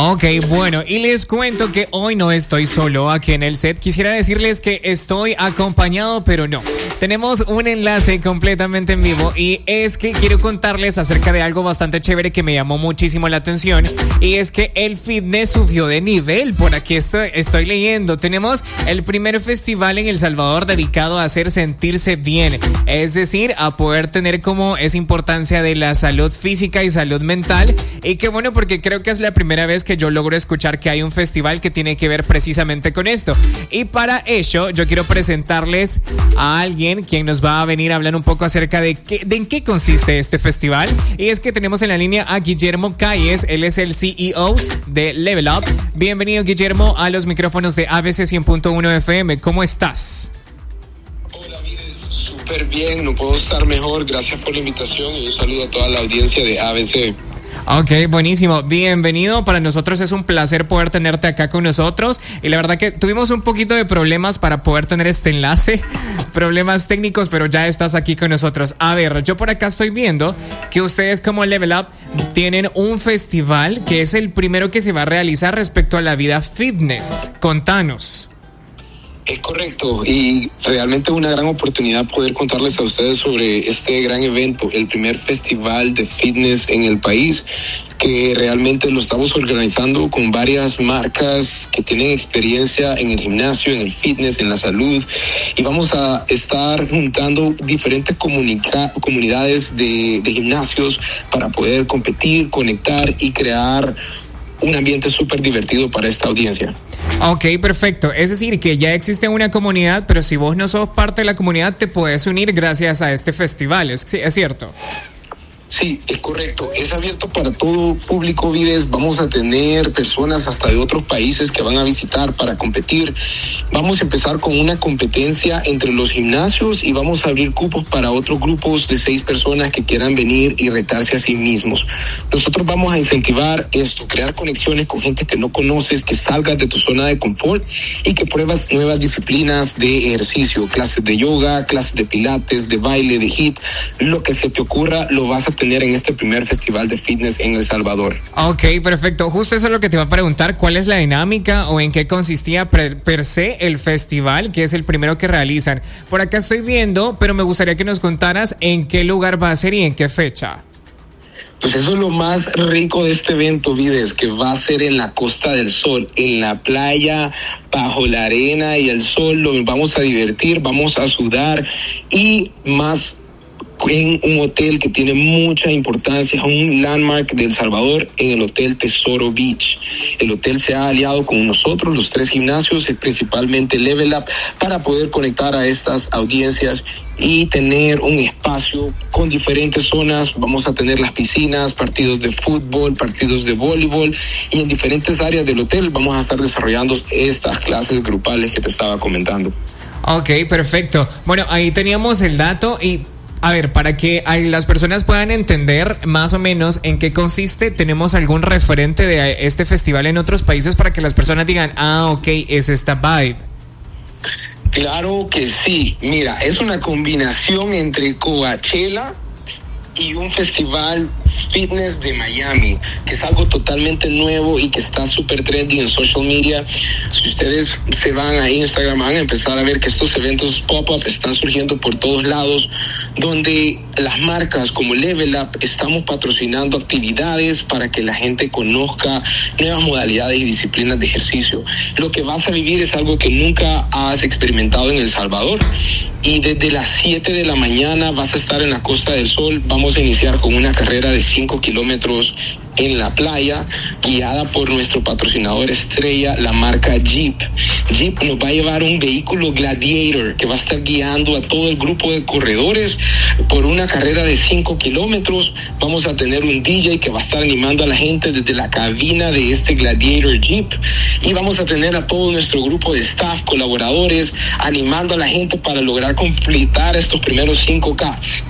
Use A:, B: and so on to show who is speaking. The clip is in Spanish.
A: Ok, bueno, y les cuento que hoy no estoy solo aquí en el set. Quisiera decirles que estoy acompañado, pero no. Tenemos un enlace completamente en vivo y es que quiero contarles acerca de algo bastante chévere que me llamó muchísimo la atención, y es que el fitness subió de nivel. Por aquí estoy leyendo. Tenemos el primer festival en El Salvador dedicado a hacer sentirse bien, es decir, a poder tener como esa importancia de la salud física y salud mental. Y qué bueno, porque creo que es la primera vez que yo logro escuchar que hay un festival que tiene que ver precisamente con esto. Y para ello yo quiero presentarles a alguien quien nos va a venir a hablar un poco acerca de en qué consiste este festival. Y es que tenemos en la línea a Guillermo Calles. Él es el CEO de Level Up. Bienvenido, Guillermo, a los micrófonos de ABC 100.1 FM. ¿Cómo estás?
B: Hola, Vides, súper bien, no puedo estar mejor. Gracias por la invitación y un saludo a toda la audiencia de ABC.
A: Ok, buenísimo, bienvenido. Para nosotros es un placer poder tenerte acá con nosotros, y la verdad que tuvimos un poquito de problemas para poder tener este enlace, problemas técnicos, pero ya estás aquí con nosotros. A ver, yo por acá estoy viendo que ustedes como Level Up tienen un festival que es el primero que se va a realizar respecto a la vida fitness. Contanos.
B: Es correcto, y realmente es una gran oportunidad poder contarles a ustedes sobre este gran evento, el primer festival de fitness en el país, que realmente lo estamos organizando con varias marcas que tienen experiencia en el gimnasio, en el fitness, en la salud, y vamos a estar juntando diferentes comunidades de gimnasios para poder competir, conectar y crear un ambiente súper divertido para esta audiencia.
A: Ok, perfecto. Es decir, que ya existe una comunidad, pero si vos no sos parte de la comunidad, te puedes unir gracias a este festival. ¿Es cierto?
B: Sí, es correcto. Es abierto para todo público, Vides. Vamos a tener personas hasta de otros países que van a visitar para competir. Vamos a empezar con una competencia entre los gimnasios y vamos a abrir cupos para otros grupos de 6 personas que quieran venir y retarse a sí mismos. Nosotros vamos a incentivar esto, crear conexiones con gente que no conoces, que salgas de tu zona de confort y que pruebas nuevas disciplinas de ejercicio, clases de yoga, clases de pilates, de baile, de HIIT. Lo que se te ocurra lo vas a tener en este primer festival de fitness en El Salvador.
A: Ok, perfecto. Justo eso es lo que te iba a preguntar. ¿Cuál es la dinámica o en qué consistía per se el festival, que es el primero que realizan? Por acá estoy viendo, pero me gustaría que nos contaras en qué lugar va a ser y en qué fecha.
B: Pues eso es lo más rico de este evento, Vides, que va a ser en la Costa del Sol, en la playa, bajo la arena y el sol. Nos vamos a divertir, vamos a sudar y más en un hotel que tiene mucha importancia, un landmark de El Salvador, en el Hotel Tesoro Beach. El hotel se ha aliado con nosotros, los 3 gimnasios, principalmente Level Up, para poder conectar a estas audiencias y tener un espacio con diferentes zonas. Vamos a tener las piscinas, partidos de fútbol, partidos de voleibol, y en diferentes áreas del hotel vamos a estar desarrollando estas clases grupales que te estaba comentando.
A: Ok, perfecto. Bueno, ahí teníamos el dato y... A ver, para que las personas puedan entender más o menos en qué consiste, ¿tenemos algún referente de este festival en otros países para que las personas digan, ok, es esta vibe?
B: Claro que sí. Mira, es una combinación entre Coachella y un festival fitness de Miami, que es algo totalmente nuevo y que está súper trendy en social media. Si ustedes se van a Instagram, van a empezar a ver que estos eventos pop-up están surgiendo por todos lados, donde las marcas como Level Up estamos patrocinando actividades para que la gente conozca nuevas modalidades y disciplinas de ejercicio. Lo que vas a vivir es algo que nunca has experimentado en El Salvador. Y desde las 7 de la mañana vas a estar en la Costa del Sol. Vamos a iniciar con una carrera de 5 kilómetros en la playa, guiada por nuestro patrocinador estrella, la marca Jeep. Jeep nos va a llevar un vehículo Gladiator que va a estar guiando a todo el grupo de corredores por una carrera de 5 kilómetros. Vamos a tener un DJ que va a estar animando a la gente desde la cabina de este Gladiator Jeep, y vamos a tener a todo nuestro grupo de staff, colaboradores, animando a la gente para lograr completar estos primeros 5K.